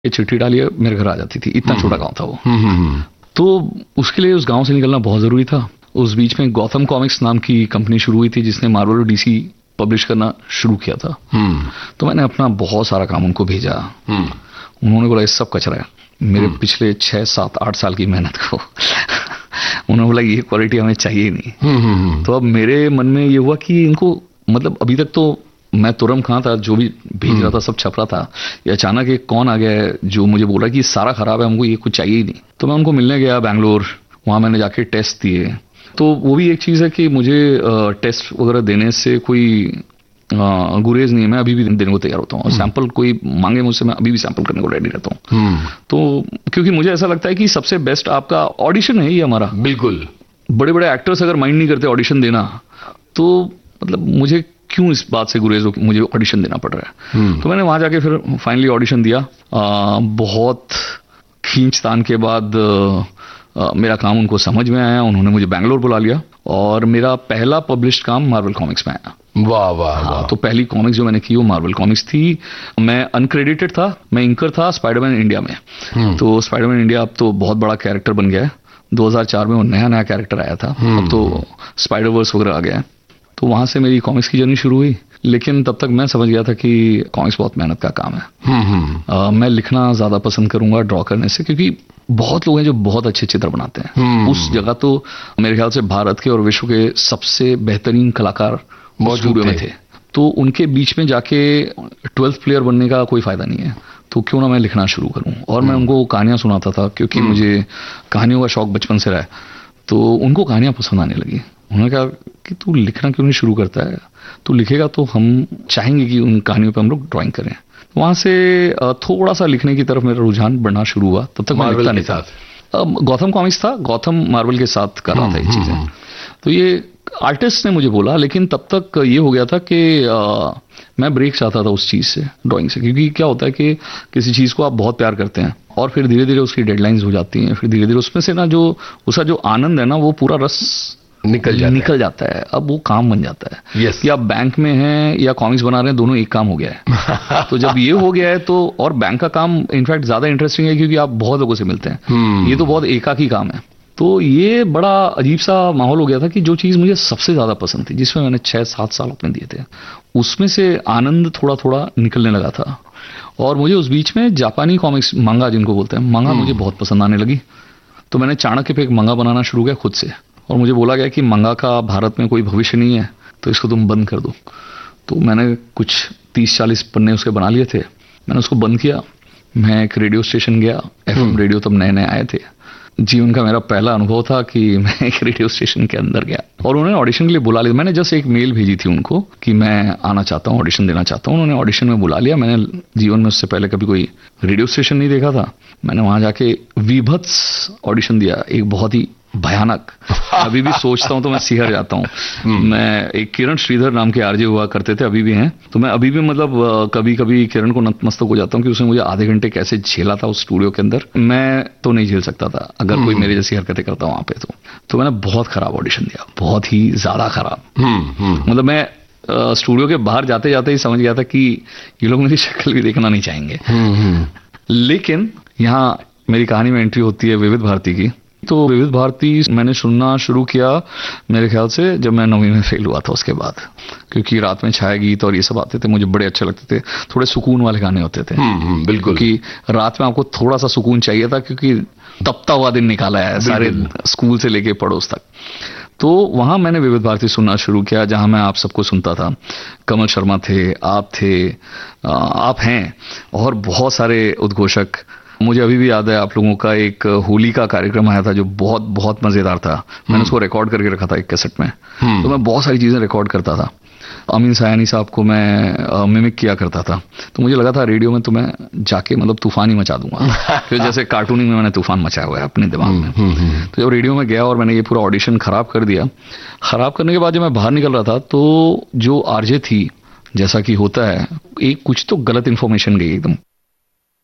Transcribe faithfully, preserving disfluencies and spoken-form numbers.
ये चिट्ठी डालिए मेरे घर आ जाती थी, इतना छोटा गांव था वो। तो उसके लिए उस गांव से निकलना बहुत जरूरी था। उस बीच में गौतम कॉमिक्स नाम की कंपनी शुरू हुई थी जिसने मार्वल और डीसी पब्लिश करना शुरू किया था। तो मैंने अपना बहुत सारा काम उनको भेजा। उन्होंने बोला ये सब कचरा है, मेरे पिछले छह सात आठ साल की मेहनत को उन्होंने बोला ये क्वालिटी हमें चाहिए ही नहीं। तो अब मेरे मन में ये हुआ कि इनको मतलब अभी तक तो मैं तुरम खां था, जो भी भेज रहा था सब छप रहा था। ये अचानक एक कौन आ गया है जो मुझे बोला कि सारा खराब है, हमको ये कुछ चाहिए ही नहीं। तो मैं उनको मिलने गया बैंगलोर, वहां मैंने जाके टेस्ट दिए। तो वो भी एक चीज है कि मुझे टेस्ट वगैरह देने से कोई गुरेज नहीं है, मैं अभी भी देने को तैयार होता हूँ। और सैंपल कोई मांगे मुझसे, मैं अभी भी सैंपल करने को रेडी रहता हूँ। तो क्योंकि मुझे ऐसा लगता है कि सबसे बेस्ट आपका ऑडिशन है ये हमारा। बिल्कुल, बड़े बड़े एक्टर्स अगर माइंड नहीं करते ऑडिशन देना, तो मतलब मुझे क्यों इस बात से गुरेज हो, मुझे ऑडिशन देना पड़ रहा है। तो मैंने वहां जाके फिर फाइनली ऑडिशन दिया। आ, बहुत खींचतान के बाद आ, मेरा काम उनको समझ में आया, उन्होंने मुझे बैंगलोर बुला लिया और मेरा पहला पब्लिश्ड काम मार्वल कॉमिक्स में आया। वाह वाह वाह। तो पहली कॉमिक्स जो मैंने की वो मार्वल कॉमिक्स थी। मैं अनक्रेडिटेड था, मैं इंकर था स्पाइडरमैन इंडिया में। तो स्पाइडरमैन इंडिया अब तो बहुत बड़ा कैरेक्टर बन गया है। दो हज़ार चार में वो नया नया कैरेक्टर आया था, अब तो स्पाइडर वर्स वगैरह आ गया है। तो वहां से मेरी कॉमिक्स की जर्नी शुरू हुई। लेकिन तब तक मैं समझ गया था कि कॉमिक्स बहुत मेहनत का काम है। आ, मैं लिखना ज्यादा पसंद करूंगा ड्रॉ करने से, क्योंकि बहुत लोग हैं जो बहुत अच्छे चित्र बनाते हैं। उस जगह तो मेरे ख्याल से भारत के और विश्व के सबसे बेहतरीन कलाकार मौजूद में थे। तो उनके बीच में जाके ट्वेल्थ प्लेयर बनने का कोई फायदा नहीं है। तो क्यों ना मैं लिखना शुरू करूं। और मैं उनको कहानियां सुनाता था, क्योंकि मुझे कहानियों का शौक बचपन से रहा है। तो उनको कहानियां पसंद आने लगी। उन्होंने कहा कि तू लिखना क्यों नहीं शुरू करता है, तू लिखेगा तो हम चाहेंगे कि उन कहानियों पर हम लोग ड्राइंग करें। वहां से थोड़ा सा लिखने की तरफ मेरा रुझान बढ़ना शुरू हुआ। तब तक मैं लिखता नहीं था। गौतम कॉमिक्स था, गौतम मार्वल के साथ कर रहा था ये चीजें। तो ये आर्टिस्ट ने मुझे बोला, लेकिन तब तक ये हो गया था कि आ, मैं ब्रेक चाहता था उस चीज से, ड्राइंग से। क्योंकि क्या होता है कि किसी चीज को आप बहुत प्यार करते हैं और फिर धीरे धीरे उसकी डेडलाइंस हो जाती हैं, फिर धीरे धीरे उसमें से ना जो उसका जो आनंद है ना, वो पूरा रस निकल जाता निकल है। जाता है। अब वो काम बन जाता है। yes. कि आप बैंक में हैं या कॉमिक्स बना रहे हैं, दोनों एक काम हो गया है। तो जब ये हो गया है तो, और बैंक का काम इनफैक्ट ज्यादा इंटरेस्टिंग है क्योंकि आप बहुत लोगों से मिलते हैं। hmm. ये तो बहुत एकाकी काम है। तो ये बड़ा अजीब सा माहौल हो गया था कि जो चीज मुझे सबसे ज्यादा पसंद थी, जिसमें मैंने छह सात साल अपने दिए थे, उसमें से आनंद थोड़ा थोड़ा निकलने लगा था। और मुझे उस बीच में जापानी कॉमिक्स, मंगा जिनको बोलते हैं, मंगा मुझे बहुत पसंद आने लगी। तो मैंने चाणक्य पे एक मंगा बनाना शुरू किया खुद से। और मुझे बोला गया कि मंगा का भारत में कोई भविष्य नहीं है, तो इसको तुम बंद कर दो। तो मैंने कुछ तीस चालीस पन्ने उसके बना लिए थे, मैंने उसको बंद किया। मैं एक रेडियो स्टेशन गया, एफएम रेडियो तब नए नए आए थे। जीवन का मेरा पहला अनुभव था कि मैं एक रेडियो स्टेशन के अंदर गया और उन्होंने ऑडिशन के लिए बुला लिया। मैंने जस्ट एक मेल भेजी थी उनको कि मैं आना चाहता हूँ, ऑडिशन देना चाहता हूँ। उन्होंने ऑडिशन में बुला लिया। मैंने जीवन में उससे पहले कभी कोई रेडियो स्टेशन नहीं देखा था। मैंने वहां जाके विभत्स ऑडिशन दिया, एक बहुत ही भयानक। अभी भी सोचता हूं तो मैं सिहर जाता हूं। मैं एक किरण श्रीधर नाम के आरजे हुआ करते थे, अभी भी हैं। तो मैं अभी भी मतलब कभी कभी किरण को नतमस्तक हो जाता हूं कि उसने मुझे आधे घंटे कैसे झेला था उस स्टूडियो के अंदर। मैं तो नहीं झेल सकता था अगर कोई मेरे जैसी हरकतें करता वहां पे। तो तो मैंने बहुत खराब ऑडिशन दिया, बहुत ही ज्यादा खराब। मतलब मैं स्टूडियो के बाहर जाते जाते ही समझ गया था कि ये लोग मेरी शक्ल भी देखना नहीं चाहेंगे। लेकिन यहाँ मेरी कहानी में एंट्री होती है विविध भारती की। तो विविध भारती मैंने सुनना शुरू किया मेरे ख्याल से जब मैं नौवीं में फेल हुआ था उसके बाद, क्योंकि रात में छाया गीत और ये सब आते थे, मुझे बड़े अच्छे लगते थे। थोड़े सुकून वाले गाने होते थे। बिल्कुल, क्योंकि रात में आपको थोड़ा सा सुकून चाहिए था, क्योंकि तपता हुआ दिन निकाला है सारे स्कूल से लेके पड़ोस तक। तो वहां मैंने विविध भारती सुनना शुरू किया, जहां मैं आप सबको सुनता था। कमल शर्मा थे, आप थे, आप हैं, और बहुत सारे उद्घोषक। मुझे अभी भी याद है आप लोगों का एक होली का कार्यक्रम आया था जो बहुत बहुत मजेदार था। मैंने उसको रिकॉर्ड करके रखा था एक कैसेट में। तो मैं बहुत सारी चीजें रिकॉर्ड करता था। अमीन सायानी साहब को मैं मिमिक किया करता था। तो मुझे लगा था रेडियो में तो मैं जाके मतलब तूफान ही मचा दूंगा। फिर जैसे कार्टूनिंग में मैंने तूफान मचाया हुआ है अपने दिमाग में। तो जब रेडियो में गया और मैंने ये पूरा ऑडिशन खराब कर दिया, खराब करने के बाद जब मैं बाहर निकल रहा था तो जो आरजे थी, जैसा कि होता है, एक कुछ तो गलत इन्फॉर्मेशन गई एकदम।